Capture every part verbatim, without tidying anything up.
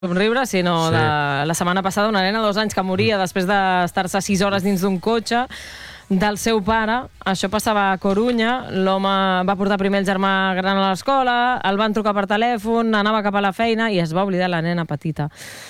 somriure, sinó Sí. de la setmana passada una nena de dos anys que moria després d'estar-se sis hores dins d'un cotxe del seu pare. Això passava a Corunya. L'home va portar primer el germà gran a l'escola, el van trucar per telèfon, anava cap a la feina i es va oblidar la nena petita.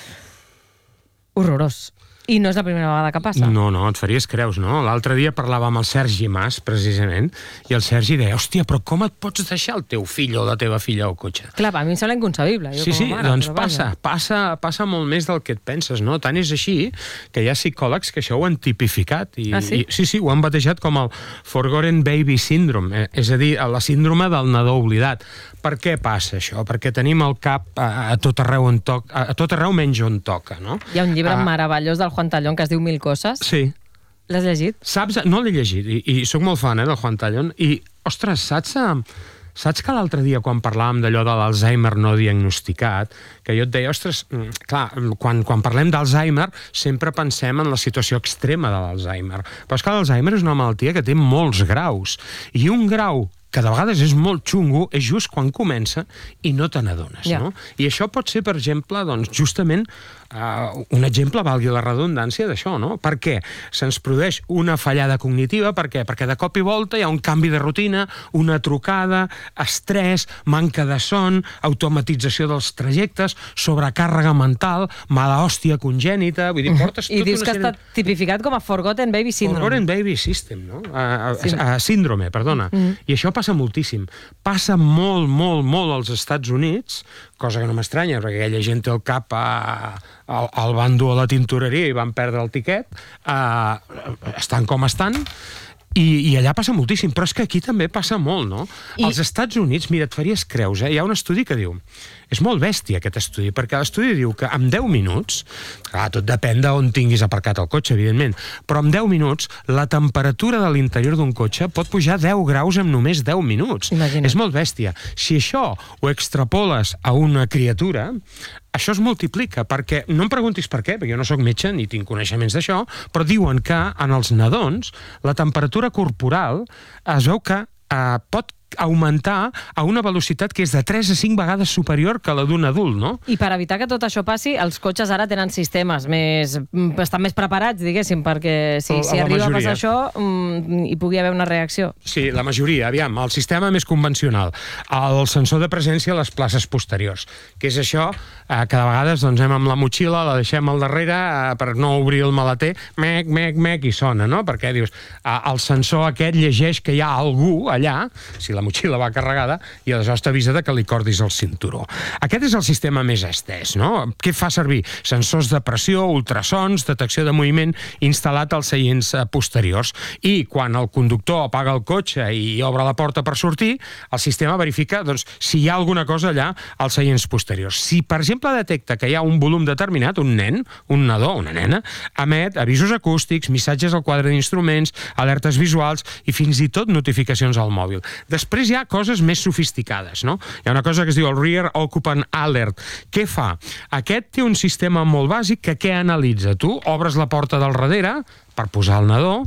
Horrorós. I no és la primera vegada que passa. No, no, et faries creus, no? L'altre dia parlava amb el Sergi Mas, precisament, i el Sergi deia, hòstia, però com et pots deixar el teu fill o la teva filla al cotxe? Clar, a mi em sembla inconcebible. Jo Sí, com a sí, mare, doncs però passa, vaja. passa, passa molt més del que et penses, no? Tant és així que hi ha psicòlegs que això ho han tipificat. I, Ah, sí? I, sí, sí, ho han batejat com el Forgotten Baby Syndrome, eh? És a dir, la síndrome del nadó oblidat. Per què passa això? Perquè tenim el cap a, a tot arreu on toca, a tot arreu menys on toca, no? Hi ha un llibre Ah, meravellós del Juan Tallón que es diu Mil coses. Sí. L'has llegit? Saps? No l'he llegit, i, i sóc molt fan, eh, del Juan Tallón, i, ostres, saps... eh, Saps que l'altre dia, quan parlàvem d'allò de l'Alzheimer no diagnosticat, que jo et deia, ostres, mm, clar, quan, quan parlem d'Alzheimer sempre pensem en la situació extrema de l'Alzheimer. Però és que l'Alzheimer és una malaltia que té molts graus. I un grau que de vegades és molt xungo, és just quan comença i no te n'adones, Ja. no? I això pot ser, per exemple, doncs, justament uh, un exemple, valgui la redundància, d'això, no? Per què? Se'ns produeix una fallada cognitiva, per què? Perquè de cop i volta hi ha un canvi de rutina, una trucada, estrès, manca de son, automatització dels trajectes, sobrecàrrega mental, mala hòstia congènita, vull dir, portes I tota dius una que sèrie- està tipificat com a Forgotten Baby Syndrome. Forgotten Baby System, no? Uh, Sí. uh, síndrome, perdona. Mm. I això passa moltíssim. Passa molt, molt, molt als Estats Units, cosa que no m'estranya, perquè aquella gent té el cap a, a, al bando a la tintoreria i van perdre el tiquet, uh, estan com estan, i, i allà passa moltíssim, però és que aquí també passa molt, no? I- Als Estats Units, mira, et faries creus, eh? Hi ha un estudi que diu, és molt bèstia aquest estudi, perquè l'estudi diu que en deu minuts, clar, tot depèn d'on tinguis aparcat el cotxe, evidentment, però en deu minuts la temperatura de l'interior d'un cotxe pot pujar deu graus en només deu minuts. Imagina't. És molt bèstia. Si això ho extrapoles a una criatura, això es multiplica, perquè, no em preguntis per què, perquè jo no sóc metge ni tinc coneixements d'això, però diuen que en els nadons la temperatura corporal es veu que eh, pot augmentar a una velocitat que és de tres a cinc vegades superior que la d'un adult, no? I per evitar que tot això passi, els cotxes ara tenen sistemes més... estan més preparats, diguéssim, perquè si, La- si la arriba a majoria. passar això, mm, hi pugui haver una reacció. Sí, la majoria, aviam, el sistema més convencional, el sensor de presència a les places posteriors, que és això eh, que de vegades doncs, anem amb la motxilla, la deixem al darrere eh, per no obrir el maleter, mec, mec, mec, i sona, no? Perquè dius, eh, el sensor aquest llegeix que hi ha algú allà, si la motxilla va carregada, i aleshores t'avisa de que li cordis el cinturó. Aquest és el sistema més estès, no? Què fa servir? Sensors de pressió, ultrasons, detecció de moviment instal·lat als seients eh, posteriors. I quan el conductor apaga el cotxe i obre la porta per sortir, el sistema verifica doncs, si hi ha alguna cosa allà als seients posteriors. Si, per exemple, detecta que hi ha un volum determinat, un nen, un nadó, una nena, emet avisos acústics, missatges al quadre d'instruments, alertes visuals i fins i tot notificacions al mòbil. Després hi ha coses més sofisticades, no? Hi ha una cosa que es diu el Rear Occupant Alert. Què fa? Aquest té un sistema molt bàsic que què analitza? Tu obres la porta del darrere per posar el nadó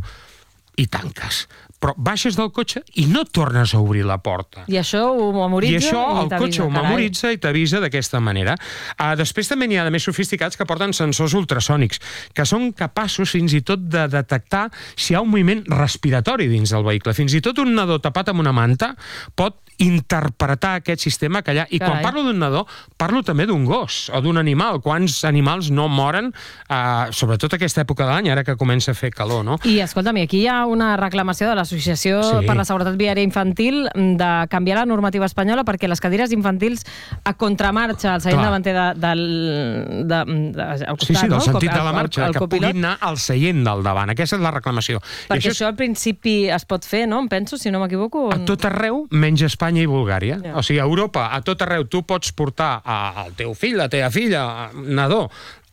i tanques. Però baixes del cotxe i no tornes a obrir la porta. I això ho memoritza I això el t'avisa, cotxe ho carai. memoritza i t'avisa d'aquesta manera. Uh, després també n'hi ha de més sofisticats que porten sensors ultrasònics, que són capaços fins i tot de detectar si hi ha un moviment respiratori dins del vehicle. Fins i tot un nadó tapat amb una manta pot interpretar aquest sistema que allà... I Carai. quan parlo d'un nadó, parlo també d'un gos o d'un animal. Quants animals no moren, uh, sobretot aquesta època de l'any, ara que comença a fer calor, no? I escolta'm, i aquí hi ha una reclamació de l'Associació Sí. per la Seguretat Viària Infantil de canviar la normativa espanyola perquè les cadires infantils a contramarxa al seient Clar. davanter de, del, de, de, al costat, Sí, sí, del no? sentit El- de la el- marxa, el que copilot. puguin anar al seient del davant. Aquesta és la reclamació. I Perquè és això al principi es pot fer, no? Em penso, si no m'equivoco. a tot arreu, menys a Espanya i Bulgària. Ja. O sigui, a Europa, a tot arreu, tu pots portar a- al teu fill, la teva filla, nadó,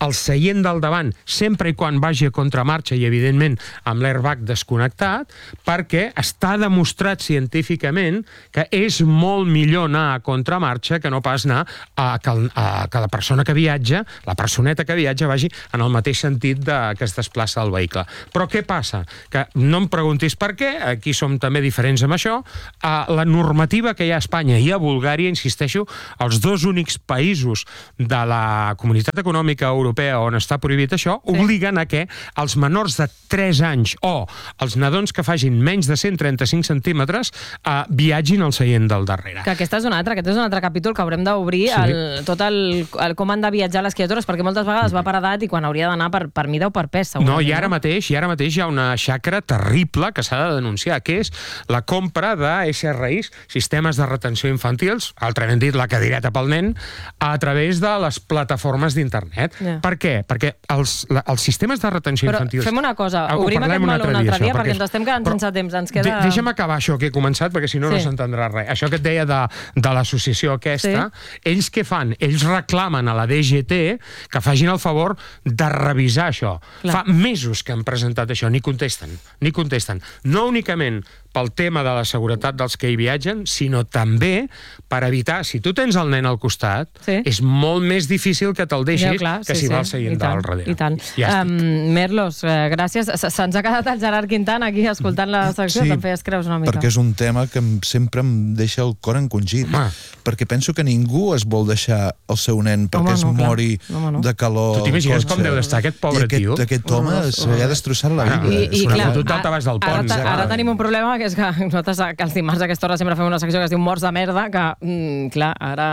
el seient del davant, sempre i quan vagi a contramarxa i, evidentment, amb l'airbag desconnectat, perquè està demostrat científicament que és molt millor anar a contramarxa que no pas anar a que, a, que la persona que viatja, la personeta que viatja, vagi en el mateix sentit de, que es desplaça el vehicle. Però què passa? Que no em preguntis per què, aquí som també diferents amb això, la normativa que hi ha a Espanya i a Bulgària, insisteixo, els dos únics països de la Comunitat Econòmica Europea on està prohibit això, sí. obliguen a que els menors de tres anys o els nadons que facin menys de cent trenta-cinc centímetres eh, viatgin al seient del darrere. Que aquest és un altre, aquest és un altre capítol que haurem d'obrir, sí. el, tot el, el com han de viatjar les criatures, perquè moltes vegades va per edat i quan hauria d'anar per, per mida o per pes, segurament. No, i ara mateix, i ara mateix hi ha una xacra terrible que s'ha de denunciar, que és la compra de S R Is, sistemes de retenció infantils, altrament dit la cadireta pel nen, a través de les plataformes d'internet. Yeah. Per què? Perquè els, la, els sistemes de retenció Però infantils... Però fem una cosa, obrim aquest meló un altre dia, dia perquè ens estem quedant però, sense temps. Ens queda... de, deixa'm acabar això que he començat, perquè si no, sí. no s'entendrà res. Això que et deia de, de l'associació aquesta, sí. ells què fan? Ells reclamen a la D G T que facin el favor de revisar això. Clar. Fa mesos que han presentat això, ni contesten, ni contesten. No únicament pel tema de la seguretat dels que hi viatgen, sinó també per evitar, si tu tens el nen al costat, sí. és molt més difícil que te'l deixis ja, clar, que sí, si sí. va al seient del darrere. I tant. Ja um, Merlos, eh, gràcies. Se'ns ha quedat el Gerard Quintana aquí escoltant la secció, sí, te'n feies creus una mica. Perquè és un tema que sempre em deixa el cor encongit. Ah. Perquè penso que ningú es vol deixar el seu nen perquè home, no, es mori no, no. de calor. Tu t'imagines com deu d'estar aquest pobre aquest, tio? Aquest home no, no, se li ha destrossat la vida. I, i, és una foto d'altabàs del pont. Ara, ara tenim un problema, que és que nosaltres que els dimarts a aquesta hora sempre fem una secció que es diu Morts de merda, que, mm, clar, ara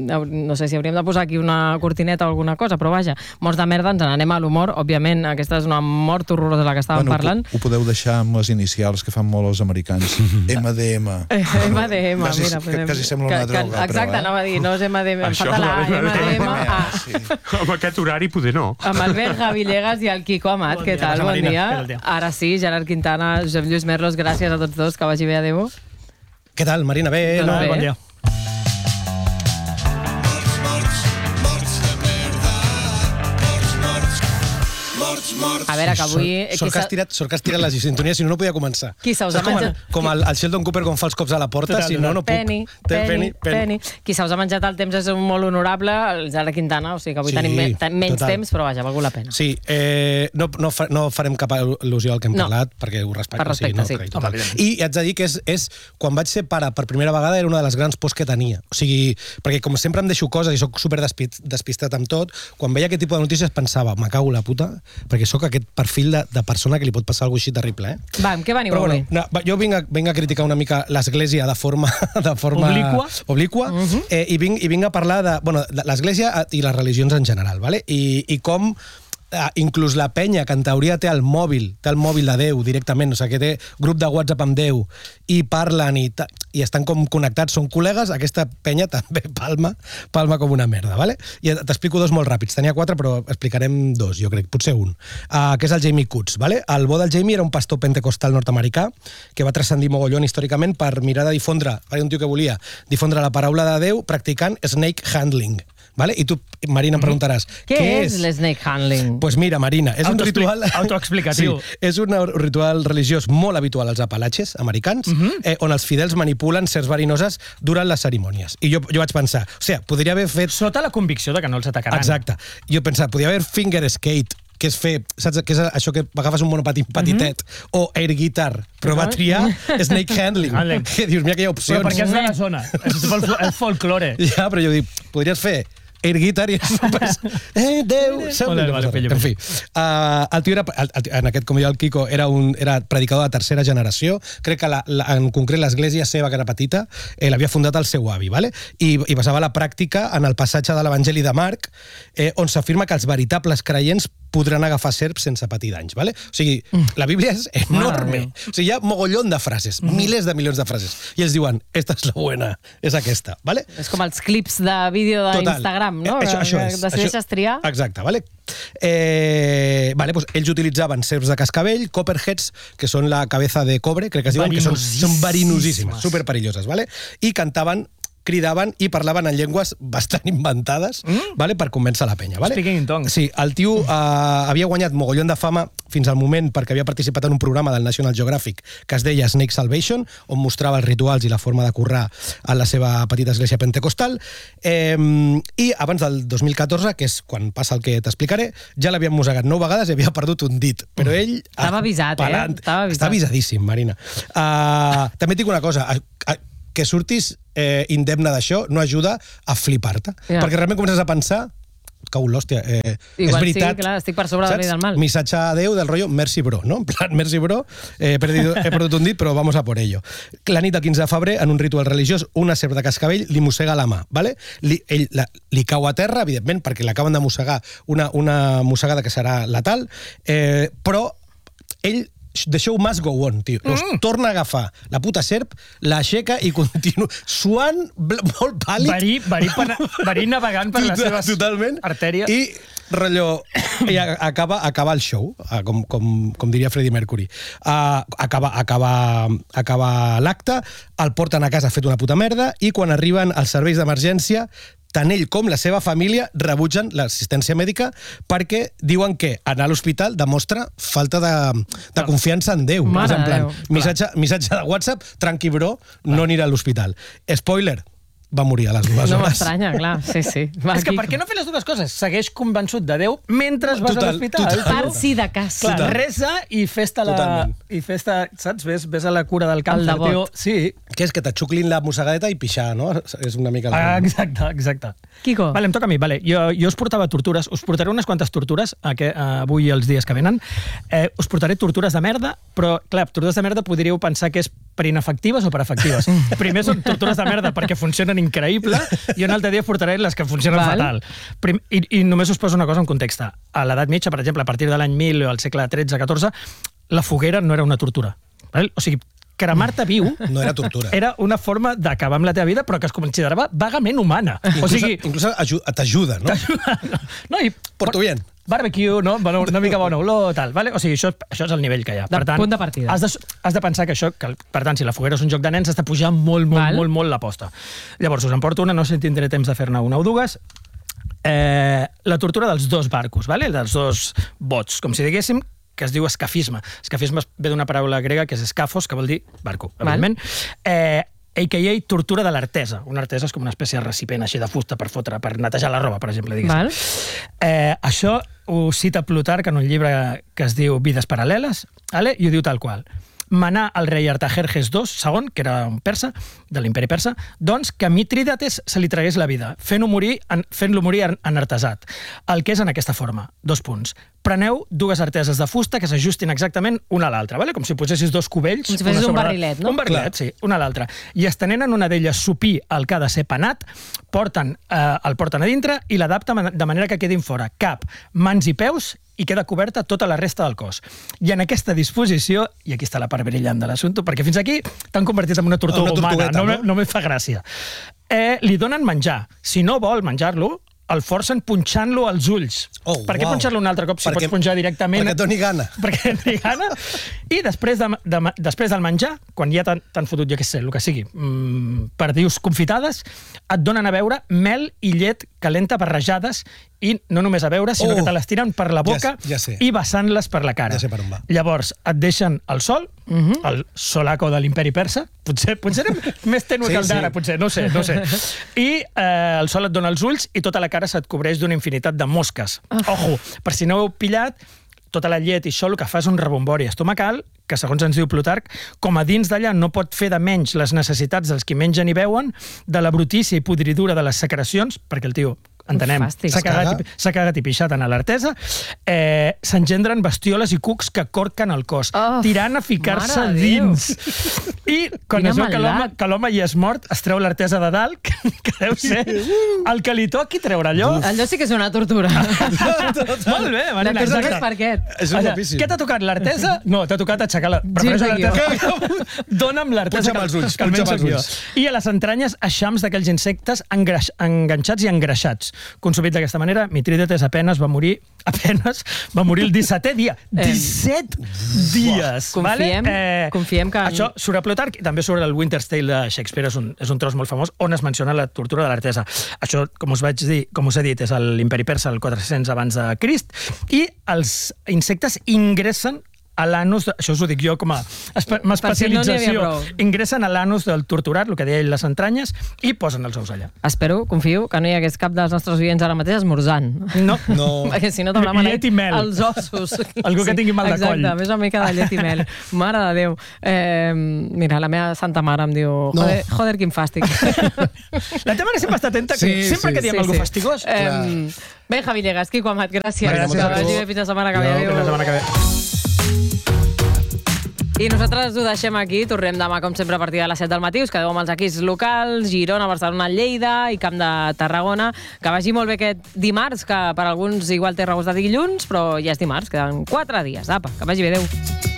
no sé si hauríem de posar aquí una cortineta o alguna cosa, però vaja, morts de merda, ens n'anem a l'humor, òbviament, aquesta és una mort horrorosa de la que estàvem bueno, parlant. Ho, ho podeu deixar amb les inicials que fan molt els americans. M D M. M D M, quasi, mira. Que, quasi sembla una que, droga, exacte, però, eh? anava a dir, no és M D M, em falta la M D M. Ah. Sí. Amb aquest horari poder no. Amb el Berga Villegas i el Quico Amat, bon què dia, tal? Bon dia. dia. Ara sí, Gerard Quintana, Josep Lluís Merlos, gràcies a tots dos, que vagi bé, adéu. Què tal, Marina? Bé, no? Bé. Bon dia. A veure, que avui... Sort que has tirat, sort que has tirat la sintonia, si no, no podia començar. Qui se us ha menjat? Com el, el Sheldon Cooper quan fa els cops a la porta, total, si no, no puc. Penny, penny, penny. Qui se us ha menjat el temps és un molt honorable, el Gerard Quintana, o sigui que avui sí, tenim me, ten, menys total. temps, però vaja, ha valgut la pena. Sí, eh, no, no, fa, no farem cap al·lusió al que hem no. parlat, perquè ho respecte. Per respecte, sí. sí. No, okay, I haig de dir que és, és, quan vaig ser pare per primera vegada era una de les grans pors que tenia. O sigui, perquè com sempre em deixo coses i soc super despistat amb tot, quan veia aquest tipus de notícies pensava, me cago la puta, perquè sóc aquest perfil de, de persona que li pot passar alguna cosa així terrible, eh? Va, amb què veniu Però, avui? Bueno, no, jo vinc a, vinc a criticar una mica l'Església de forma... De forma obliqua. Obliqua, uh -huh. eh, i, vinc, i vinc a parlar de, bueno, de l'Església i les religions en general, ¿vale? I, i com... Uh, inclús la penya, que en teoria té el mòbil, té el mòbil de Déu directament, o sigui, que té grup de WhatsApp amb Déu, i parlen i, i estan com connectats, són col·legues, aquesta penya també palma, palma com una merda, ¿vale? I t'explico dos molt ràpids, tenia quatre, però explicarem dos, jo crec, potser un, uh, que és el Jamie Coots, ¿vale? El bo del Jamie era un pastor pentecostal nord-americà que va transcendir mogollon històricament per mirar de difondre, era un tio que volia difondre la paraula de Déu practicant snake handling. Vale? I tu, Marina, em preguntaràs... Què, què és, és l'snake handling? Pues mira, Marina, és un ritual... Autoexplicatiu. Sí, és un ritual religiós molt habitual als Apalatxes americans, uh -huh. eh, on els fidels manipulen serps verinoses durant les cerimònies. I jo, jo vaig pensar, o sigui, podria haver fet... Sota la convicció de que no els atacaran. Exacte. Jo he pensat, podria haver finger skate, que és fer, saps, que és això que agafes un monopatí petitet, uh -huh. o air guitar, però va triar snake handling. Que dius, mira que hi ha opcions. Però perquè és de la zona, és el folklore. Ja, però jo dic, podries fer air guitar i és... Eh, Déu! Vale, vale, en fi, uh, el tio era, el, el, en aquest, com diu el Quico, era, un, era predicador de tercera generació. Crec que la, la, en concret l'església seva, que era petita, eh, l'havia fundat el seu avi, ¿vale? I, i basava la pràctica en el passatge de l'Evangeli de Marc, eh, on s'afirma que els veritables creients podran agafar serps sense patir danys, ¿vale? O sigui, la Bíblia és enorme. O sigui, hi ha mogollon de frases, mm. milers de milions de frases. I ells diuen, esta és la buena, és aquesta, ¿vale? És com els clips de vídeo d'Instagram, no? Això, això és. Decideixes triar. Exacte, ¿vale? Eh, vale, pues ells utilitzaven serps de cascavell, copperheads, que són la cabeza de cobre, crec que es diuen, que són, són verinosíssimes, superperilloses, ¿vale? I cantaven cridaven i parlaven en llengües bastant inventades mm? vale, per convèncer la penya. Vale? Speaking in tongues. Sí, el tio uh, havia guanyat mogollon de fama fins al moment perquè havia participat en un programa del National Geographic que es deia Snake Salvation, on mostrava els rituals i la forma de currar a la seva petita església pentecostal. Eh, I abans del dos mil catorze, que és quan passa el que t'explicaré, ja l'havien mossegat nou vegades i havia perdut un dit. Però ell... Estava avisat, palant, eh? Estava avisat. Està avisadíssim, Marina. Uh, també et dic una cosa, a, a, que surtis eh, indemne d'això no ajuda a flipar-te. Ja. Perquè realment comences a pensar cau l'hòstia, eh, és veritat. Sí, clar, estic per sobre del bé i del mal. Missatge a Déu del rotllo merci bro, no? En plan, merci bro, eh, he, perdido, he perdut un dit, però vamos a por ello. La nit del quinze de febrer, en un ritual religiós, una serp de cascavell li mossega la mà, ¿vale? Li, ell la, li cau a terra, evidentment, perquè l'acaben de mossegar una, una mossegada que serà letal, eh, però ell the show must go on, tio. Mm. Torna a agafar la puta serp, l'aixeca i continua suant molt pàl·lid. Verí, verí, verí navegant per les seves Totalment. artèries. I rotllo, i acaba, acaba el show, com, com, com diria Freddie Mercury. Uh, acaba acaba, acaba l'acte, el porten a casa fet una puta merda i quan arriben els serveis d'emergència tant ell com la seva família rebutgen l'assistència mèdica perquè diuen que anar a l'hospital demostra falta de, de confiança en Déu. Mare en plan, Déu. missatge, missatge de WhatsApp, tranqui bro, no anirà a l'hospital. Spoiler, va morir a les dues No hores. m'estranya, clar, sí, sí. Va, És que aquí- per què no fer les dues coses? Segueix convençut de Déu mentre vas Total, a l'hospital. total. Per si de cas. Clar, Total. resa i fes-te la... Totalment. I fes-te, saps? Ves, ves a la cura del càncer, El devot. tio. Sí. Què és? Que t'aixuclin la mossegadeta i pixar, no? És una mica... Ah, El... exacte, exacte. Quico. Vale, em toca a mi. Vale. Jo, jo us portava tortures. Us portaré unes quantes tortures aqu- avui i els dies que venen. Eh, us portaré tortures de merda, però, clar, tortures de merda podríeu pensar que és per inefectives o per efectives. Primer són tortures de merda perquè funcionen increïble i un altre dia portaré les que funcionen Val. fatal. Prim, i, I només us poso una cosa en context. A l'edat mitja, per exemple, a partir de l'any mil o al segle tretze catorze, la foguera no era una tortura. Val? O sigui, cremar-te viu No era tortura. era una forma d'acabar amb la teva vida, però que es considerava vagament humana. Inclús, O sigui, inclús aju- t'ajuda, no? no, i Porto bien. barbecue, no? Bueno, una mica bona olor, tal. Vale? O sigui, això, això és el nivell que hi ha. De punt de partida. Has de, has de pensar que això, que, per tant, si la foguera és un joc de nens, has de pujar molt, molt, Val. molt, molt l'aposta. Llavors, us en porto una, no sé si tindré temps de fer-ne una o dues. Eh, la tortura dels dos barcos, vale? Dels dos bots, com si diguéssim, que es diu escafisme. Escafisme ve d'una paraula grega que és escafos, que vol dir barco, evidentment. Eh, a k a tortura de l'artesa. Una artesa és com una espècie de recipient així de fusta per fotre, per netejar la roba, per exemple, diguéssim. Val. Eh, això ho cita Plutarc en un llibre que es diu Vides paral·leles, vale? I ho diu tal qual. Manà al rei Artajerjes dos segon, que era un persa, de l'imperi persa, doncs que a Mitrídates se li tragués la vida, fent-lo morir, en, fent-lo morir en, en artesat. El que és en aquesta forma. Dos punts. Preneu dues arteses de fusta que s'ajustin exactament una a l'altra, vale? Com si posessis dos cubells. Com si fessis una un sobre- barrilet, no? Un barrilet, sí, una a l'altra. I estenent en una d'elles supí el que ha de ser panat, porten, eh, el porten a dintre i l'adapten de manera que quedin fora cap, mans i peus i queda coberta tota la resta del cos. I en aquesta disposició, i aquí està la part brillant de l'assumpte, perquè fins aquí t'han convertit en una tortuga Una humana, tortugueta, no, no? me, no me fa gràcia. Eh, li donen menjar. Si no vol menjar-lo, el forcen punxant-lo als ulls. Oh, per què uau. punxar-lo un altre cop si Perquè- pots punxar directament? perquè et doni gana. Perquè et doni gana. I després, de, de, després del menjar, quan ja t'han t'han fotut, jo què sé, el que sigui, mmm, perdius confitades, et donen a beure mel i llet calenta barrejades i no només a beure, sinó Oh. que te les tiren per la boca Ja- ja sé. i vessant-les per la cara. Ja sé per on va. Llavors, et deixen al sol, uh -huh. el solaco de l'imperi persa, potser, potser era més tenue Sí, que el d'ara, sí. potser, no sé, no sé. I eh, el sol et dona els ulls i tota la cara se't cobreix d'una infinitat de mosques. Ojo, per si no ho heu pillat, tota la llet i això el que fa és un rebombori estomacal que, segons ens diu Plutarc, com a dins d'allà no pot fer de menys les necessitats dels qui mengen i beuen, de la brutícia i podridura de les secrecions, perquè el tio, entenem, Fàstic. s'ha cagat, Caga. i- s'ha cagat i pixat en l'artesa, eh, s'engendren bestioles i cucs que corquen el cos, Oh, tirant a ficar-se mare de Déu. dins. I quan Quina es veu que l'home maldat. que l'home ja és mort, es treu l'artesa de dalt, que, que deu ser el que li toqui treure allò. Allò sí que és una tortura. Molt bé, Marina, L'artesa exacte. és per aquest. És Vaja, guapíssim. Què t'ha tocat, l'artesa? No, t'ha tocat aixecar la... Prefereixo thank you. l'artesa. Dona'm l'artesa Punxa'm els ulls, que almenys punxa'm soc els jo. I a les entranyes, eixams d'aquells insectes engreix, enganxats i engreixats. consumit d'aquesta manera. Mitrídates apenas va morir apenas va morir el dissetè dia. disset dies! Confiem, vale? eh, confiem que... Això surt a Plutarc i també surt el Winter's Tale de Shakespeare, és un, és un tros molt famós on es menciona la tortura de l'artesa. Això, com us vaig dir, com us he dit, és l'Imperi Persa, el quatre-cents abans de Crist, i els insectes ingressen a l'anus, de, això us ho dic jo com a especialització, no ingressen a l'anus del torturat, el que deia ell, les entranyes, i posen els ous allà. Espero, confio, que no hi hagués cap dels nostres oients ara mateix esmorzant. No. no. Perquè si no t'haurà llet i mel. Els ossos. Algú que tingui mal de coll. Exacte, més una mica de llet i mel. Mare de Déu. Eh, mira, la meva santa mare em diu, joder, no. joder quin fàstic. La teva mare sempre està atenta, que sí, sempre sí, que diem sí, algú sí. fastigós. Eh, bé, Javi Llegas, Quico Amat, gràcies. gràcies que vagi bé fins la setmana que ve. Fins la setmana que ve. I nosaltres ho deixem aquí, tornem demà com sempre a partir de les set del matí, us quedeu amb els equips locals, Girona, Barcelona, Lleida i Camp de Tarragona. Que vagi molt bé aquest dimarts, que per alguns igual té regust de dilluns, però ja és dimarts, queden quatre dies. Apa, que vagi bé, adeu.